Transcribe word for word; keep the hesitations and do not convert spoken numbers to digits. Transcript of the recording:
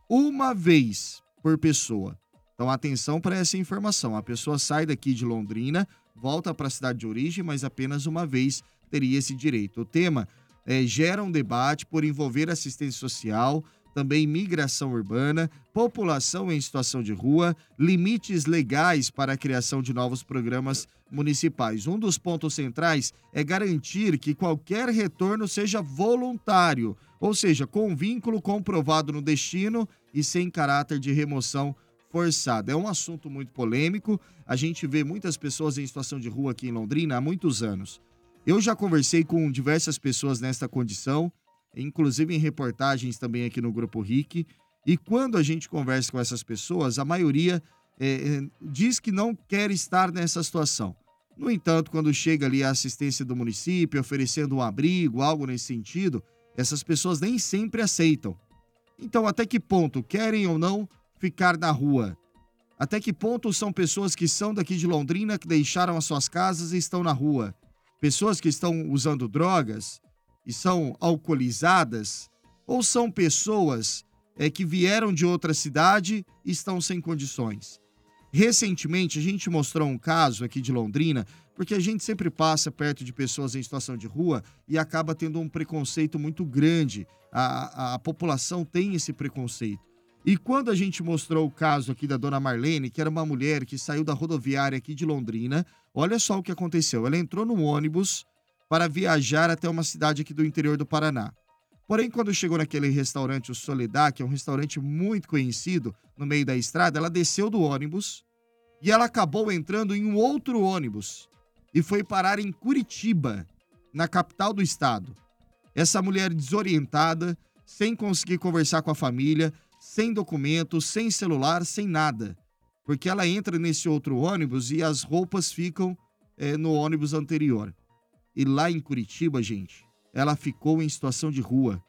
uma vez por pessoa. Então, atenção para essa informação. A pessoa sai daqui de Londrina, volta para a cidade de origem, mas apenas uma vez teria esse direito. O tema é, gera um debate por envolver assistência social, também migração urbana, população em situação de rua, limites legais para a criação de novos programas municipais. Um dos pontos centrais é garantir que qualquer retorno seja voluntário, ou seja, com vínculo comprovado no destino e sem caráter de remoção forçada. É um assunto muito polêmico. A gente vê muitas pessoas em situação de rua aqui em Londrina há muitos anos. Eu já conversei com diversas pessoas nesta condição, inclusive em reportagens também aqui no Grupo R I C, e quando a gente conversa com essas pessoas, a maioria é, diz que não quer estar nessa situação. No entanto, quando chega ali a assistência do município, oferecendo um abrigo, algo nesse sentido, essas pessoas nem sempre aceitam. Então, até que ponto querem ou não ficar na rua? Até que ponto são pessoas que são daqui de Londrina, que deixaram as suas casas e estão na rua? Pessoas que estão usando drogas e são alcoolizadas? Ou são pessoas é, que vieram de outra cidade e estão sem condições? Recentemente, a gente mostrou um caso aqui de Londrina, porque a gente sempre passa perto de pessoas em situação de rua e acaba tendo um preconceito muito grande. A, a, a população tem esse preconceito. E quando a gente mostrou o caso aqui da dona Marlene, que era uma mulher que saiu da rodoviária aqui de Londrina, olha só o que aconteceu. Ela entrou num ônibus para viajar até uma cidade aqui do interior do Paraná. Porém, quando chegou naquele restaurante, o Soledad, que é um restaurante muito conhecido no meio da estrada, ela desceu do ônibus e ela acabou entrando em um outro ônibus e foi parar em Curitiba, na capital do estado. Essa mulher desorientada, sem conseguir conversar com a família, sem documento, sem celular, sem nada. Porque ela entra nesse outro ônibus e as roupas ficam é, no ônibus anterior. E lá em Curitiba, gente, ela ficou em situação de rua.